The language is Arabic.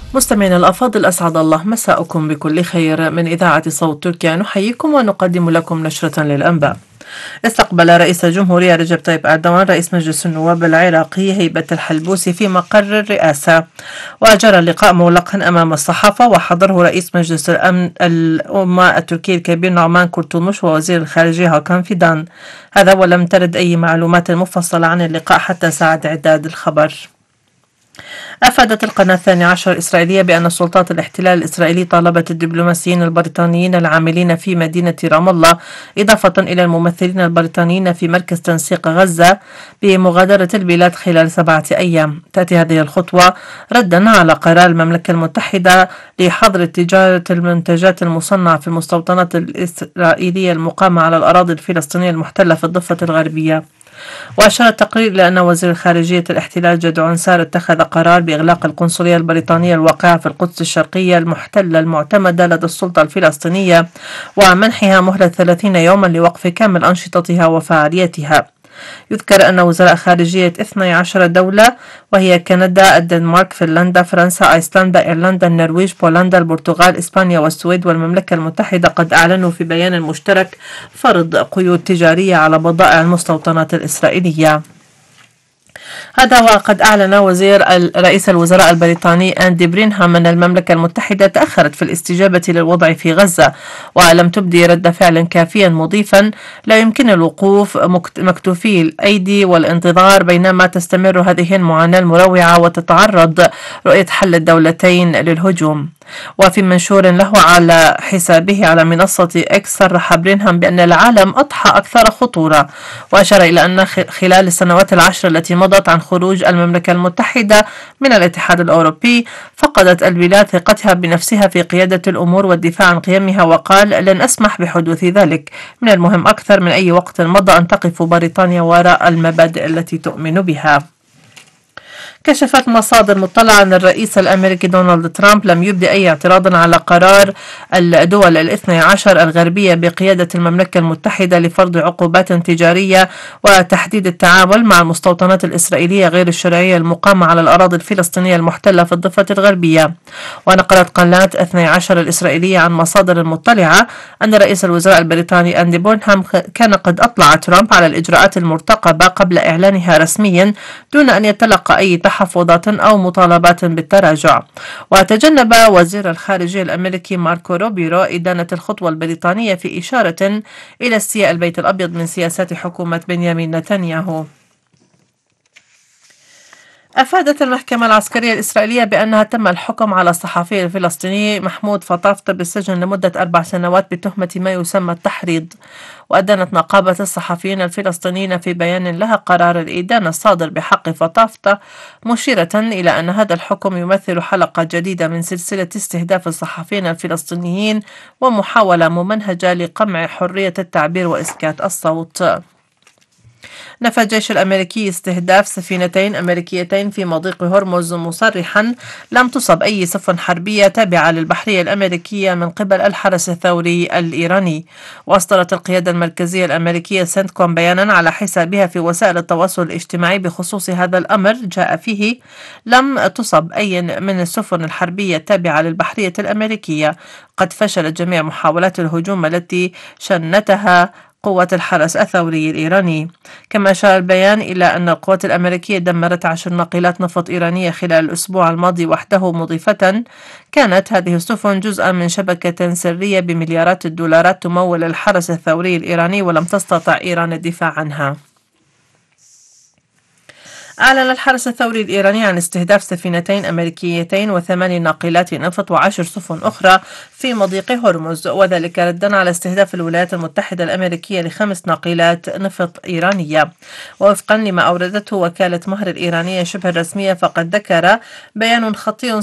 مستمعينا الأفاضل، أسعد الله مساءكم بكل خير. من إذاعة صوت تركيا نحييكم ونقدم لكم نشرة للأنباء. استقبل رئيس الجمهورية رجب طيب أردوغان رئيس مجلس النواب العراقي هيبة الحلبوسي في مقر الرئاسة، وجرى اللقاء مغلقا أمام الصحافة، وحضره رئيس مجلس الأمن الأمة التركي الكبير نعمان كرتولمش ووزير الخارجية هاكان فيدان. هذا ولم ترد أي معلومات مفصلة عن اللقاء حتى ساعة إعداد الخبر. أفادت القناة 12 الإسرائيلية بأن سلطات الاحتلال الإسرائيلي طالبت الدبلوماسيين البريطانيين العاملين في مدينة رام الله إضافة إلى الممثلين البريطانيين في مركز تنسيق غزة بمغادرة البلاد خلال 7 أيام. تأتي هذه الخطوة ردا على قرار المملكة المتحدة لحظر تجارة المنتجات المصنعة في المستوطنات الإسرائيلية المقامة على الأراضي الفلسطينية المحتلة في الضفة الغربية. وأشار التقرير إلى أن وزير خارجية الاحتلال جدعون سار اتخذ قرار بإغلاق القنصلية البريطانية الواقعة في القدس الشرقية المحتلة المعتمدة لدى السلطة الفلسطينية، ومنحها مهلة 30 يوما لوقف كامل أنشطتها وفعاليتها. يذكر أن وزراء خارجية 12 دولة وهي كندا، الدنمارك، فنلندا، فرنسا، أيسلندا، إيرلندا، النرويج، بولندا، البرتغال، إسبانيا والسويد والمملكة المتحدة قد أعلنوا في بيان مشترك فرض قيود تجارية على بضائع المستوطنات الإسرائيلية. هذا وقد أعلن رئيس الوزراء البريطاني أندي برينهام أن المملكة المتحدة تأخرت في الاستجابة للوضع في غزة ولم تبدي رد فعل كافيا، مضيفا: لا يمكن الوقوف مكتوفي الأيدي والانتظار بينما تستمر هذه المعاناة المروعة وتتعرض رؤية حل الدولتين للهجوم. وفي منشور له على حسابه على منصة إكس، صرح برينهام بأن العالم أضحى أكثر خطورة، وأشار إلى أن خلال السنوات العشر التي مضت عن خروج المملكة المتحدة من الاتحاد الأوروبي فقدت البلاد ثقتها بنفسها في قيادة الأمور والدفاع عن قيمها، وقال: لن أسمح بحدوث ذلك. من المهم أكثر من أي وقت مضى أن تقف بريطانيا وراء المبادئ التي تؤمن بها. كشفت مصادر مطلعة أن الرئيس الأمريكي دونالد ترامب لم يبدي أي اعتراض على قرار الدول 12 الغربية بقيادة المملكة المتحدة لفرض عقوبات تجارية وتحديد التعامل مع المستوطنات الإسرائيلية غير الشرعية المقامة على الأراضي الفلسطينية المحتلة في الضفة الغربية. ونقلت قناة 12 الإسرائيلية عن مصادر مطلعة أن رئيس الوزراء البريطاني أندي بورنهام كان قد أطلع ترامب على الإجراءات المرتقبة قبل إعلانها رسميا دون أن يتلقى أي تحفظات أو مطالبات بالتراجع. وتجنب وزير الخارجية الأمريكي ماركو روبيرو إدانة الخطوة البريطانية في إشارة إلى استياء البيت الأبيض من سياسات حكومة بنيامين نتنياهو. أفادت المحكمة العسكرية الإسرائيلية بأنها تم الحكم على الصحفي الفلسطيني محمود فطافطة بالسجن لمدة 4 سنوات بتهمة ما يسمى التحريض. وأدانت نقابة الصحفيين الفلسطينيين في بيان لها قرار الإدانة الصادر بحق فطافطة، مشيرة إلى أن هذا الحكم يمثل حلقة جديدة من سلسلة استهداف الصحفيين الفلسطينيين ومحاولة ممنهجة لقمع حرية التعبير وإسكات الصوت. نفى الجيش الأمريكي استهداف سفينتين أمريكيتين في مضيق هرمز، مصرحا: لم تصب أي سفن حربية تابعة للبحرية الأمريكية من قبل الحرس الثوري الإيراني. وأصدرت القيادة المركزية الأمريكية سنتكوم بيانا على حسابها في وسائل التواصل الاجتماعي بخصوص هذا الأمر، جاء فيه: لم تصب أي من السفن الحربية التابعة للبحرية الأمريكية. قد فشلت جميع محاولات الهجوم التي شنتها قوة الحرس الثوري الإيراني. كما أشار البيان إلى أن القوات الأمريكية دمرت 10 ناقلات نفط إيرانية خلال الأسبوع الماضي وحده، مضيفة: كانت هذه السفن جزءا من شبكة سرية بمليارات الدولارات تمول الحرس الثوري الإيراني، ولم تستطع إيران الدفاع عنها. أعلن الحرس الثوري الإيراني عن استهداف سفينتين أمريكيتين و8 ناقلات نفط و10 سفن أخرى في مضيق هرمز، وذلك ردا على استهداف الولايات المتحدة الأمريكية ل5 ناقلات نفط إيرانية. ووفقا لما أوردته وكالة مهر الإيرانية شبه الرسمية، فقد ذكر بيان خطي